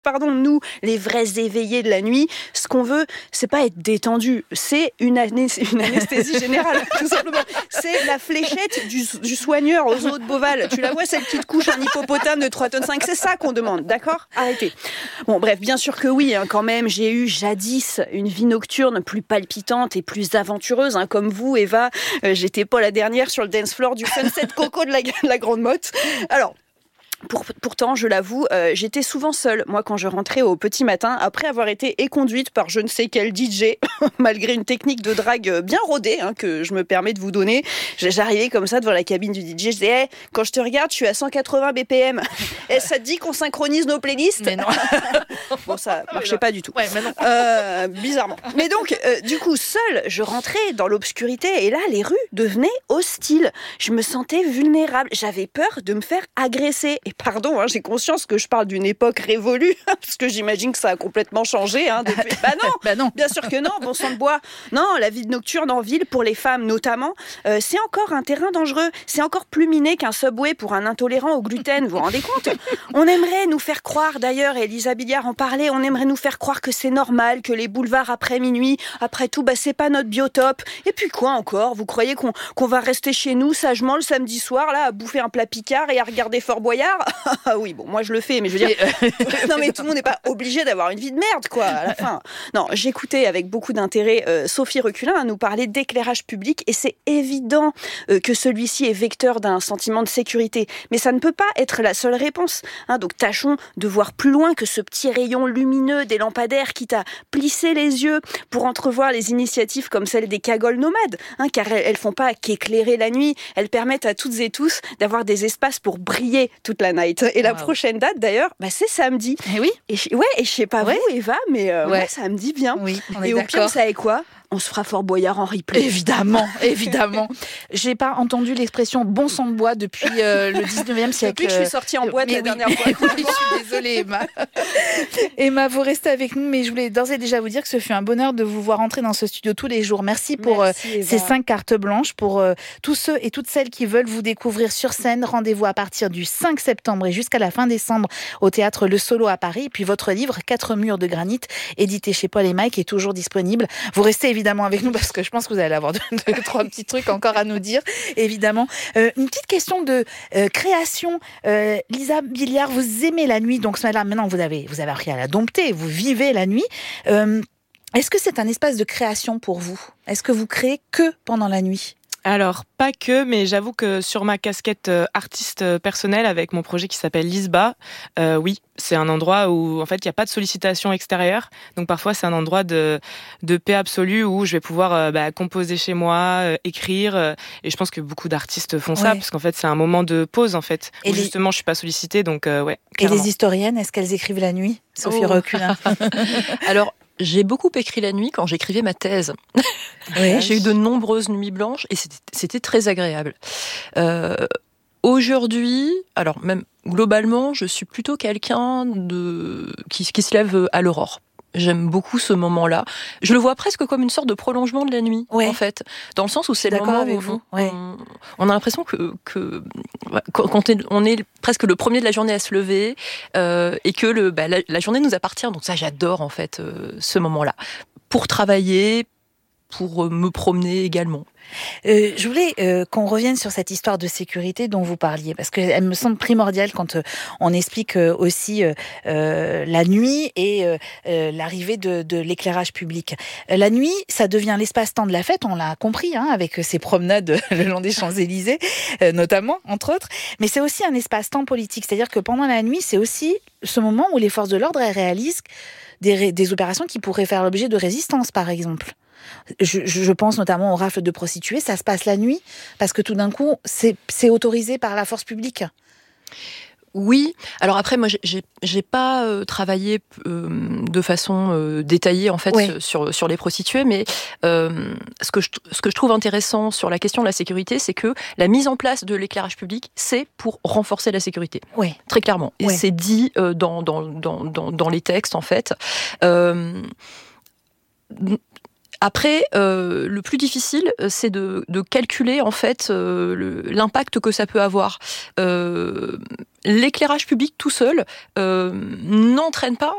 Pardon, nous, les vrais éveillés de la nuit, ce qu'on veut, c'est pas être détendu, c'est une anesthésie générale, tout simplement. C'est la fléchette du soigneur aux eaux de Beauval. Tu la vois, celle qui te couche un hippopotame de 3,5 tonnes, c'est ça qu'on demande, d'accord ? Arrêtez. Bon, bref, bien sûr que oui, quand même, j'ai eu jadis une vie nocturne plus palpitante et plus aventureuse, comme vous, Eva. J'étais pas la dernière sur le dance floor du Sunset Coco de la Grande Motte. Alors, pourtant, je l'avoue, j'étais souvent seule, moi, quand je rentrais au petit matin, après avoir été éconduite par je ne sais quel DJ, malgré une technique de drague bien rodée, que je me permets de vous donner. J'arrivais comme ça devant la cabine du DJ, je disais hey, « Quand je te regarde, je suis à 180 BPM. Et ça te dit qu'on synchronise nos playlists ?» Mais non. Bon, ça marchait pas du tout. Ouais, mais non. Bizarrement. Mais donc, du coup, seule, je rentrais dans l'obscurité et là, les rues devenaient hostiles. Je me sentais vulnérable. J'avais peur de me faire agresser. Et pardon, j'ai conscience que je parle d'une époque révolue, parce que j'imagine que ça a complètement changé depuis. Bah non. Bien sûr que non, bon sang de bois. Non, la vie nocturne en ville, pour les femmes notamment, c'est encore un terrain dangereux. C'est encore plus miné qu'un Subway pour un intolérant au gluten, vous vous rendez compte ? On aimerait nous faire croire, d'ailleurs, Elisa Billiard en parlait, on aimerait nous faire croire que c'est normal, que les boulevards après minuit, après tout, c'est pas notre biotope. Et puis quoi encore ? Vous croyez qu'on va rester chez nous sagement le samedi soir, là, à bouffer un plat Picard et à regarder Fort Boyard ? Ah oui, bon, moi je le fais, mais je veux dire... non mais tout le monde n'est pas obligé d'avoir une vie de merde, quoi, à la fin. Non, j'écoutais avec beaucoup d'intérêt Sophie Reculin nous parler d'éclairage public, et c'est évident que celui-ci est vecteur d'un sentiment de sécurité. Mais ça ne peut pas être la seule réponse. Donc tâchons de voir plus loin que ce petit rayon lumineux des lampadaires qui t'a plissé les yeux pour entrevoir les initiatives comme celle des cagoles nomades, car elles font pas qu'éclairer la nuit, elles permettent à toutes et tous d'avoir des espaces pour briller toute la night. Et la prochaine date, d'ailleurs, c'est samedi. Et oui. Et je sais pas vous, Eva, mais moi, ça me dit bien. Oui, on est et d'accord. Au pire, vous savez quoi ? On se fera Fort Boyard en replay. Évidemment. J'ai pas entendu l'expression bon sang de bois depuis le 19e siècle. Depuis que je suis sortie en boîte la dernière fois. Oui, je suis désolée, Emma. Emma, vous restez avec nous, mais je voulais d'ores et déjà vous dire que ce fut un bonheur de vous voir entrer dans ce studio tous les jours. Merci pour ces 5 cartes blanches. Pour tous ceux et toutes celles qui veulent vous découvrir sur scène, rendez-vous à partir du 5 septembre et jusqu'à la fin décembre au théâtre Le Solo à Paris. Et puis votre livre, 4 murs de granit, édité chez Paul & Mike, est toujours disponible. Vous restez évidemment avec nous parce que je pense que vous allez avoir 2-3 petits trucs encore à nous dire, évidemment. Une petite question de création. Lisa Billiard, vous aimez la nuit, donc maintenant vous avez appris à la dompter, vous vivez la nuit. Est-ce que c'est un espace de création pour vous ? Est-ce que vous créez que pendant la nuit ? Alors, pas que, mais j'avoue que sur ma casquette artiste personnelle, avec mon projet qui s'appelle Lisba, oui, c'est un endroit où, en fait, il n'y a pas de sollicitation extérieure. Donc, parfois, c'est un endroit de paix absolue où je vais pouvoir composer chez moi, écrire. Et je pense que beaucoup d'artistes font ça, parce qu'en fait, c'est un moment de pause, en fait. Où justement, je suis pas sollicitée, donc ouais. Clairement. Et les historiennes, est-ce qu'elles écrivent la nuit, Sophie Reculin ? Alors, j'ai beaucoup écrit la nuit quand j'écrivais ma thèse. Oui. J'ai eu de nombreuses nuits blanches et c'était très agréable. Aujourd'hui, alors même globalement, je suis plutôt quelqu'un qui se lève à l'aurore. J'aime beaucoup ce moment-là. Je le vois presque comme une sorte de prolongement de la nuit, en fait. Dans le sens où c'est le moment où on a l'impression que quand on est presque le premier de la journée à se lever, et que la journée nous appartient. Donc ça, j'adore, en fait, ce moment-là. Pour travailler, pour me promener également. Je voulais qu'on revienne sur cette histoire de sécurité dont vous parliez, parce qu'elle me semble primordiale quand on explique aussi la nuit et l'arrivée de l'éclairage public. La nuit, ça devient l'espace-temps de la fête, on l'a compris, avec ces promenades le long des Champs-Élysées, notamment, entre autres, mais c'est aussi un espace-temps politique, c'est-à-dire que pendant la nuit, c'est aussi ce moment où les forces de l'ordre réalisent des opérations qui pourraient faire l'objet de résistance, par exemple. Je pense notamment aux rafles de prostituées, ça se passe la nuit, parce que tout d'un coup, c'est autorisé par la force publique. Oui. Alors après, moi, j'ai pas travaillé de façon détaillée en fait sur les prostituées, mais ce que je trouve intéressant sur la question de la sécurité, c'est que la mise en place de l'éclairage public, c'est pour renforcer la sécurité. Oui. Très clairement. Et c'est dit dans les textes en fait. Après, le plus difficile, c'est de calculer en fait l'impact que ça peut avoir. L'éclairage public tout seul n'entraîne pas